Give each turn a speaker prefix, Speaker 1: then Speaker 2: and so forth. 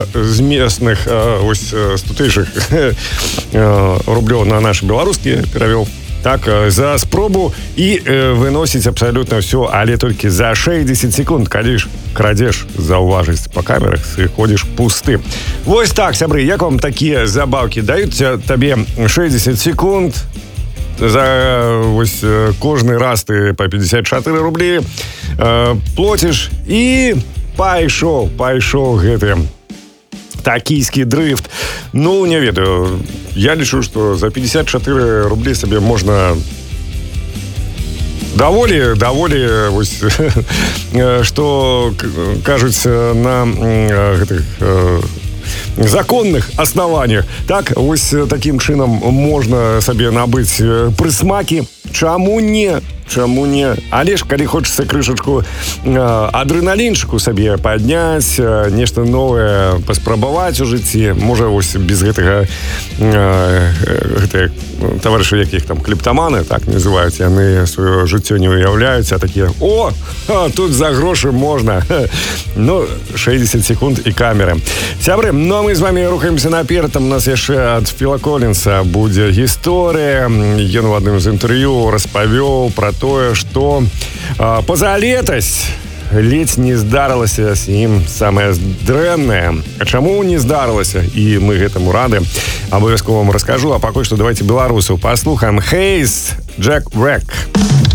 Speaker 1: з местных ось з тутэйшых рублёў на нашы беларускія перавёў. Так, за спробу і выносіць абсалютна ўсё, але толькі за 60 секунд, калі ж крадзеш заўважыць па камерах, сыходзіш пусты. Вось так, сябры, як вам такія забаўкі? Даюць табе 60 секунд, за вось кожны раз ты па 54 рублі плоціш і пайшоў гэты токійскі дрыфт. Ну, не ведаю. Я лічу, што за 54 рублі сабе можна даволі, вось, што кажуць на гэтых законных аснаваннях. Так, вось такім чынам можна сабе набыць прысмакі. Чаму не? Але ж, калі хочацца крышачку адрэналінчыку сабе падняць, нешта новае паспрабаваць у жыцці, можа, вось без гэтага гэтыя таварышы, якіх там клептаманы, так называюць, яны сваё жыццё не уяўляюць, а такія: о, тут за грошы можна. Ну, 60 секунд і камеры. Сябры, ну а мы з вами рухаемся наперад. У нас яшчэ ад Філа Колінса будзе гісторыя. Ён у адным з інтэрв'ю распавёў пра тое, што пазалетась ледзь не здарылася з ім самае дрэннае. А чаму не здарылася? І мы гэтаму рады. Абавязкова вам раскажу. А пакуль што давайте беларусаў паслухаем. Хейз, Джек Врек.